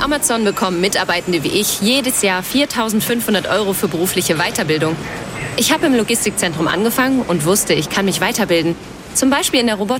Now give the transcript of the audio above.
Amazon bekommen Mitarbeitende wie ich jedes Jahr 4.500 € für berufliche Weiterbildung. Ich habe im Logistikzentrum angefangen und wusste, ich kann mich weiterbilden. Zum Beispiel in der Robotik.